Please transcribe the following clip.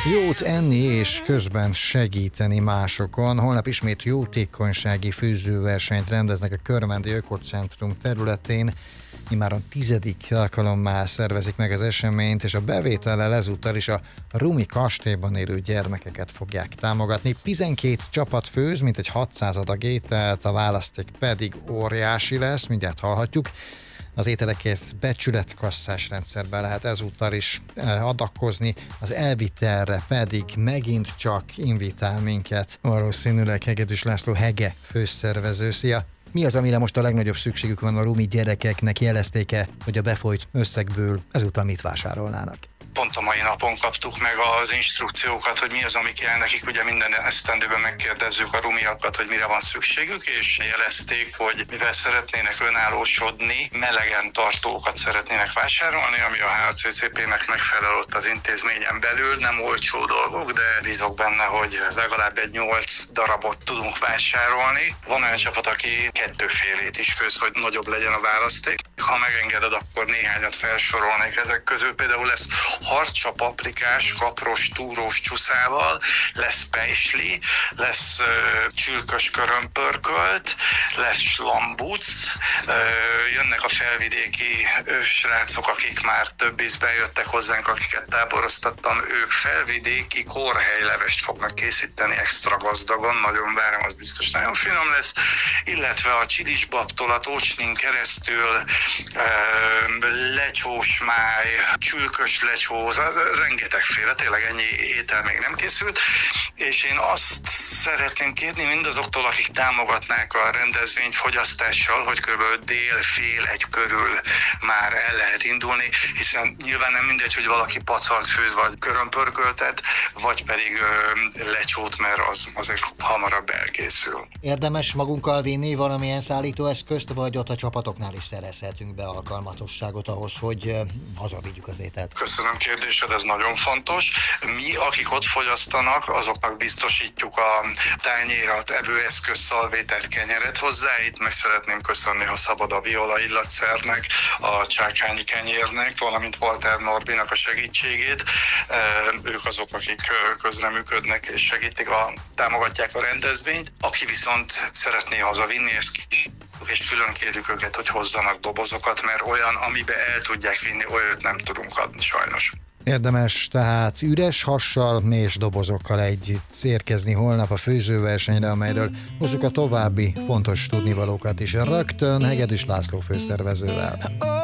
Jót enni és közben segíteni másokon. Holnap ismét jótékonysági főzőversenyt rendeznek a Körmendi Ökocentrum területén. Immáron 10. alkalommal szervezik meg az eseményt, és a bevétellel ezúttal is a Rumi kastélyban élő gyermekeket fogják támogatni. 12 csapat főz, mintegy 600 adag ételt, a választék pedig óriási lesz, mindjárt hallhatjuk. Az ételekért becsületkasszás rendszerben lehet ezúttal is adakozni, az elvitelre pedig megint csak invitál minket valószínűleg Hegedűs László Hege főszervező. Szia! Mi az, amire most a legnagyobb szükségük van a rumi gyerekeknek? Jelezték-e, hogy a befolyt összegből ezúttal mit vásárolnának? Pont a mai napon kaptuk meg az instrukciókat, hogy mi az, ami kell nekik. Ugye minden esztendőben megkérdezzük a rumiakat, hogy mire van szükségük, és jelezték, hogy mivel szeretnének önállósodni, melegen tartókat szeretnének vásárolni, ami a HCCP-nek megfelel ott az intézményen belül. Nem olcsó dolgok, de bízok benne, hogy legalább egy 8 darabot tudunk vásárolni. Van olyan csapat, aki 2 félét is főz, hogy nagyobb legyen a választék. Ha megengeded, akkor néhányat felsorolnék ezek közül. Például lesz harcsa paprikás, kapros, túrós csuszával, lesz pejsli, lesz csülkös körömpörkölt, lesz slambuc, jönnek a felvidéki srácok, akik már több ízben jöttek hozzánk, akiket táboroztattam, ők felvidéki kórhelylevest fognak készíteni extra gazdagon, nagyon várom, az biztos nagyon finom lesz, illetve a csilisbabtól a tócsnin keresztül lecsós máj, csülkös lecsó, rengetegféle, tényleg ennyi étel még nem készült, és én azt szeretném kérni mindazoktól, akik támogatnák a rendezvényt fogyasztással, hogy kb. Dél-fél egy körül már el lehet indulni, hiszen nyilván nem mindegy, hogy valaki pacalt főz, vagy körömpörköltet, vagy pedig lecsót, mert az azért hamarabb elkészül. Érdemes magunkkal vinni valamilyen szállítóeszközt, vagy ott a csapatoknál is szerezhetünk be alkalmatosságot ahhoz, hogy hazavigyük az ételt? Köszönöm kérdésed, ez nagyon fontos. Mi, akik ott fogyasztanak, azoknak biztosítjuk a tányérat, evőeszköz, szalvétát, kenyeret hozzá. Itt meg szeretném köszönni, ha szabad, a Viola illatszernek, a Csákányi kenyérnek, valamint Walter Norbinak a segítségét. Ők azok, akik közreműködnek és segítik, támogatják a rendezvényt. Aki viszont szeretné hazavinni, ezt és külön kérjük őket, hogy hozzanak dobozokat, mert olyan, amiben el tudják vinni, olyat nem tudunk adni sajnos. Érdemes tehát üres hassal és dobozokkal együtt érkezni holnap a főzőversenyre, amelyről hozzuk a további fontos tudnivalókat is rögtön Hegedűs László főszervezővel.